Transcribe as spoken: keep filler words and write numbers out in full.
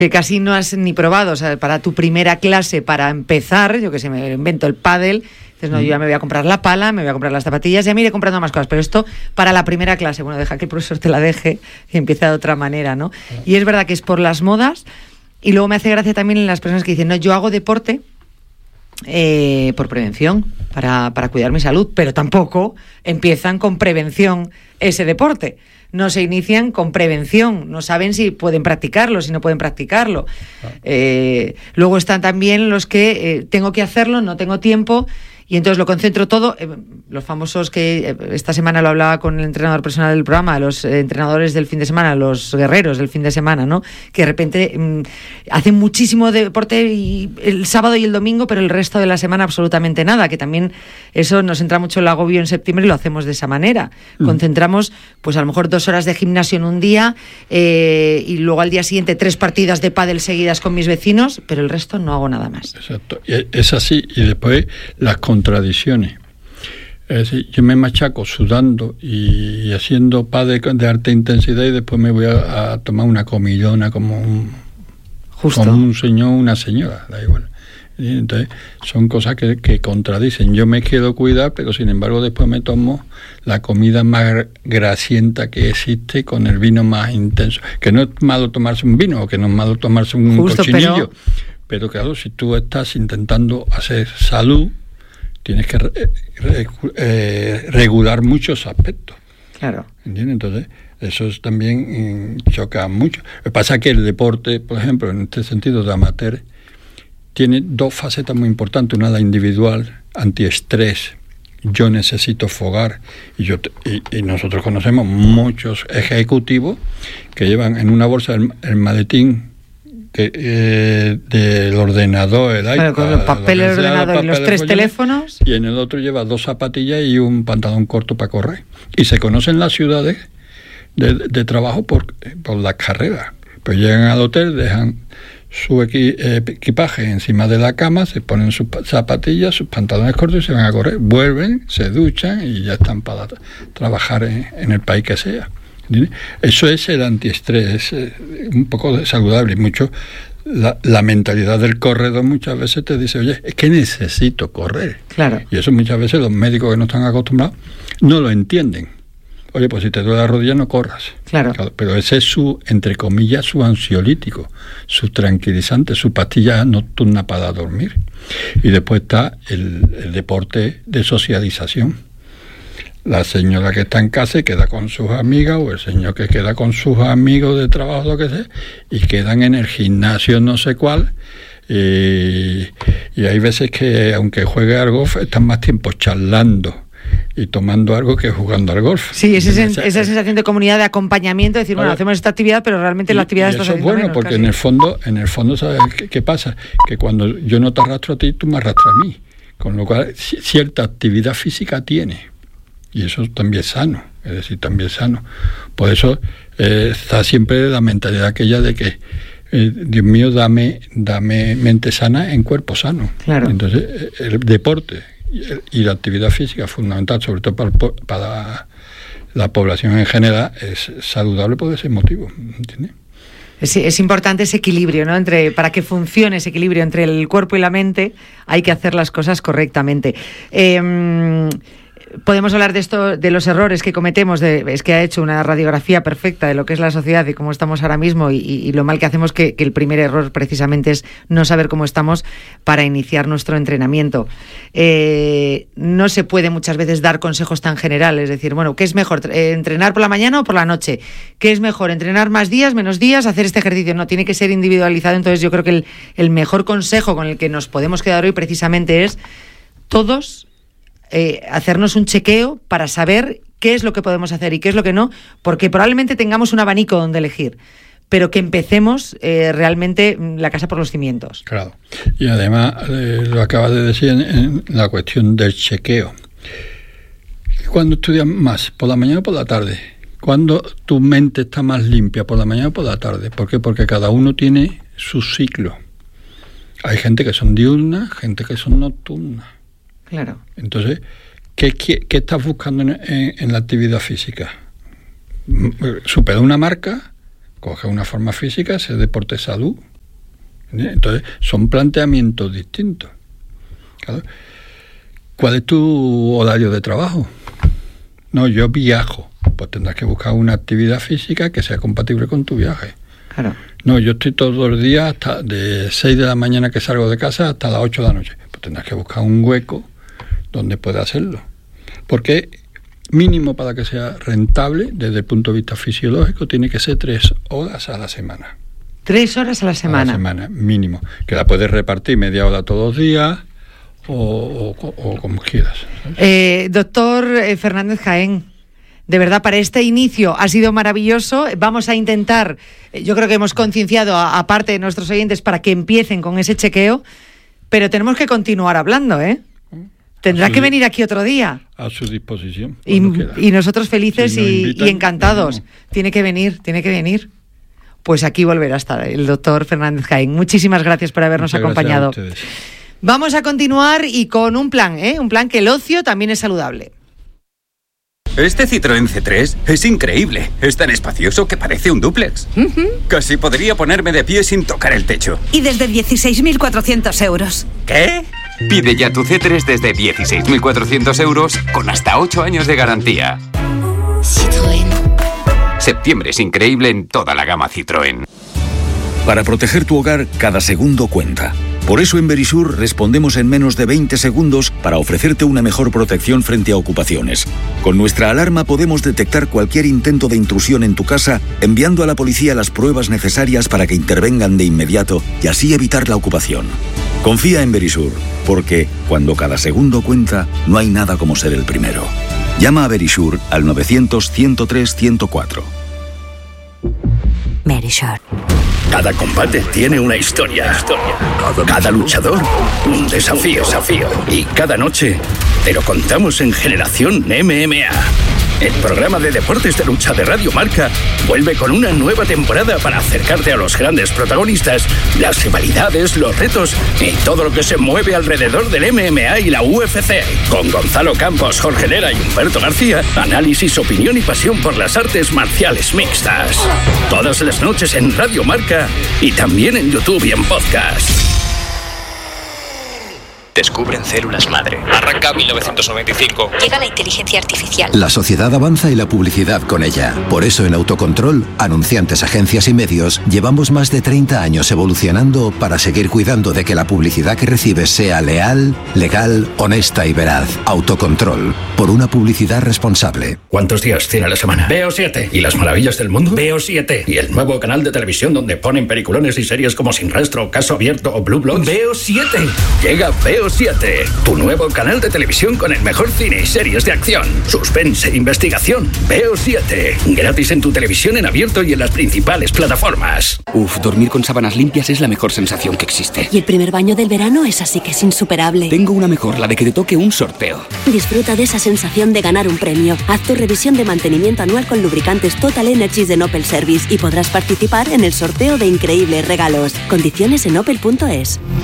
que casi no has ni probado, o sea, para tu primera clase, para empezar, yo que sé, me invento el pádel, dices, no, yo ya me voy a comprar la pala, me voy a comprar las zapatillas, ya me iré comprando más cosas, pero esto para la primera clase, bueno, deja que el profesor te la deje y empieza de otra manera, ¿no? Y es verdad que es por las modas, y luego me hace gracia también en las personas que dicen, no, yo hago deporte eh, por prevención, para, para cuidar mi salud, pero tampoco empiezan con prevención ese deporte. No se inician con prevención, no saben si pueden practicarlo, si no pueden practicarlo. Ah. Eh, luego están también los que eh, tengo que hacerlo, no tengo tiempo, y entonces lo concentro todo. Eh, los famosos que eh, esta semana lo hablaba con el entrenador personal del programa, los eh, entrenadores del fin de semana, los guerreros del fin de semana, ¿no? Que de repente mm, hacen muchísimo deporte y el sábado y el domingo, pero el resto de la semana absolutamente nada, que también eso nos entra mucho el agobio en septiembre y lo hacemos de esa manera. Mm. Concentramos, pues a lo mejor dos horas de gimnasio en un día eh, y luego al día siguiente tres partidas de pádel seguidas con mis vecinos, pero el resto no hago nada más. Exacto, es así. Y después las contradicciones. Es decir, yo me machaco sudando y haciendo pádel de alta intensidad y después me voy a, a tomar una comidona como un, Justo. como un señor una señora, da igual. Y entonces son cosas que, que contradicen. Yo me quiero cuidar, pero sin embargo después me tomo la comida más grasienta que existe con el vino más intenso. Que no es malo tomarse un vino, o que no es malo tomarse un Justo, cochinillo. Pero... pero claro, si tú estás intentando hacer salud, tienes que re, re, eh, regular muchos aspectos. Claro. ¿Entiendes? Entonces, eso es también mm, choca mucho. Lo que pasa es que el deporte, por ejemplo, en este sentido de amateur, tiene dos facetas muy importantes. Una, la individual, antiestrés. Yo necesito fogar. Y, yo te, y, y nosotros conocemos muchos ejecutivos que llevan en una bolsa el, el maletín que, eh, del ordenador, el claro, iPad, con los papeles del ordenador y los tres teléfonos. Y en el otro lleva dos zapatillas y un pantalón corto para correr. Y se conocen las ciudades de, de trabajo por, por las carreras. Pues llegan al hotel, dejan su equi, eh, equipaje encima de la cama, se ponen sus zapatillas, sus pantalones cortos y se van a correr. Vuelven, se duchan y ya están para tra- trabajar en, en el país que sea. Eso es el antiestrés, es un poco saludable. Mucho la, la mentalidad del corredor muchas veces te dice, oye, es que necesito correr. Claro. Y eso muchas veces los médicos que no están acostumbrados no lo entienden. Oye, pues si te duele la rodilla no corras. Claro. Claro, pero ese es su, entre comillas, su ansiolítico, su tranquilizante, su pastilla nocturna para dormir. Y después está el, el deporte de socialización. La señora que está en casa y queda con sus amigas, o el señor que queda con sus amigos de trabajo, lo que sea, y quedan en el gimnasio no sé cuál, y, y hay veces que aunque juegue al golf están más tiempo charlando y tomando algo que jugando al golf. Sí, esa, esa, esa sensación de comunidad, de acompañamiento, de decir, bueno, hacemos esta actividad, pero realmente y, la actividad está saliendo saliendo bueno, menos, porque casi. en el fondo, en el fondo, ¿sabes qué, qué pasa? Que cuando yo no te arrastro a ti, tú me arrastras a mí, con lo cual c- cierta actividad física tiene. Y eso también es sano, es decir, también es sano. Por eso eh, está siempre la mentalidad aquella de que, eh, Dios mío, dame, dame mente sana en cuerpo sano. Claro. Entonces, eh, el deporte y, y la actividad física es fundamental, sobre todo para, para la población en general, es saludable por ese motivo, ¿entiendes? Es, es importante ese equilibrio, ¿no? Entre, para que funcione ese equilibrio entre el cuerpo y la mente, hay que hacer las cosas correctamente. Eh, Podemos hablar de esto, de los errores que cometemos, de, es que ha hecho una radiografía perfecta de lo que es la sociedad y cómo estamos ahora mismo y, y, y lo mal que hacemos, que, que el primer error precisamente es no saber cómo estamos para iniciar nuestro entrenamiento. Eh, no se puede muchas veces dar consejos tan generales, es decir, bueno, ¿qué es mejor, eh, entrenar por la mañana o por la noche? ¿Qué es mejor, entrenar más días, menos días, hacer este ejercicio? No, tiene que ser individualizado. Entonces yo creo que el, el mejor consejo con el que nos podemos quedar hoy precisamente es todos Eh, hacernos un chequeo para saber qué es lo que podemos hacer y qué es lo que no, porque probablemente tengamos un abanico donde elegir, pero que empecemos eh, realmente la casa por los cimientos. Claro. Y además, eh, lo acabas de decir en, en la cuestión del chequeo. ¿Cuándo estudias más? ¿Por la mañana o por la tarde? ¿Cuándo tu mente está más limpia? ¿Por la mañana o por la tarde? ¿Por qué? Porque cada uno tiene su ciclo. Hay gente que son diurnas, gente que son nocturnas. Claro. Entonces, ¿qué, qué, qué estás buscando en, en, en la actividad física? Superar una marca, coger una forma física, ese deporte salud, Entonces, son planteamientos distintos. Claro. ¿Cuál es tu horario de trabajo? No, yo viajo. Pues tendrás que buscar una actividad física que sea compatible con tu viaje. Claro. No, yo estoy todos los días hasta de seis de la mañana que salgo de casa hasta las ocho de la noche. Pues tendrás que buscar un hueco donde pueda hacerlo. Porque mínimo para que sea rentable, desde el punto de vista fisiológico, tiene que ser tres horas a la semana. Tres horas a la semana. A la semana, mínimo. Que la puedes repartir media hora todos los días o, o, o como quieras. Eh, doctor eh, Fernández Jaén, de verdad, para este inicio ha sido maravilloso. Vamos a intentar, yo creo que hemos concienciado a, a parte de nuestros oyentes para que empiecen con ese chequeo, pero tenemos que continuar hablando, ¿eh? Tendrá su, que venir aquí otro día. A su disposición. Y, y nosotros felices si y, invitan, y encantados. No, no. Tiene que venir, tiene que venir. Pues aquí volverá a estar el doctor Fernández Jaén. Muchísimas gracias por habernos Muchas acompañado. Vamos a continuar y con un plan, ¿eh? Un plan que el ocio también es saludable. Este Citroën C tres es increíble. Es tan espacioso que parece un dúplex. Uh-huh. Casi podría ponerme de pie sin tocar el techo. Y desde dieciséis mil cuatrocientos euros. ¿Qué? Pide ya tu C tres desde dieciséis mil cuatrocientos euros con hasta ocho años de garantía. Citroën. Septiembre es increíble en toda la gama Citroën. Para proteger tu hogar, cada segundo cuenta. Por eso en Verisur respondemos en menos de veinte segundos para ofrecerte una mejor protección frente a ocupaciones. Con nuestra alarma podemos detectar cualquier intento de intrusión en tu casa, enviando a la policía las pruebas necesarias para que intervengan de inmediato y así evitar la ocupación. Confía en Verisur, porque cuando cada segundo cuenta, no hay nada como ser el primero. Llama a Verisur al novecientos, ciento tres, ciento cuatro. Verisur. Cada combate tiene una historia. historia. Cada luchador, un desafío. desafío. Y cada noche te lo contamos en Generación M M A. El programa de deportes de lucha de Radio Marca vuelve con una nueva temporada para acercarte a los grandes protagonistas, las rivalidades, los retos y todo lo que se mueve alrededor del M M A y la U F C. Con Gonzalo Campos, Jorge Lera y Humberto García, análisis, opinión y pasión por las artes marciales mixtas. Todas las noches en Radio Marca y también en YouTube y en podcast. Descubren células madre. Arranca mil novecientos noventa y cinco. Llega la inteligencia artificial. La sociedad avanza y la publicidad con ella. Por eso en Autocontrol, anunciantes, agencias y medios, llevamos más de treinta años evolucionando para seguir cuidando de que la publicidad que recibes sea leal, legal, honesta y veraz. Autocontrol. Por una publicidad responsable. ¿Cuántos días tiene la semana? Veo siete. ¿Y las maravillas del mundo? Veo siete. ¿Y el nuevo canal de televisión donde ponen peliculones y series como Sin Rastro, Caso Abierto o Blue Bloods? Veo siete. Llega Veo siete, tu nuevo canal de televisión con el mejor cine y series de acción, suspense e investigación. Veo siete, gratis en tu televisión en abierto y en las principales plataformas. Uf, dormir con sábanas limpias es la mejor sensación que existe. Y el primer baño del verano es así que es insuperable. Tengo una mejor, la de que te toque un sorteo. Disfruta de esa sensación de ganar un premio. Haz tu revisión de mantenimiento anual con lubricantes Total Energies de Opel Service y podrás participar en el sorteo de increíbles regalos. Condiciones en opel punto es.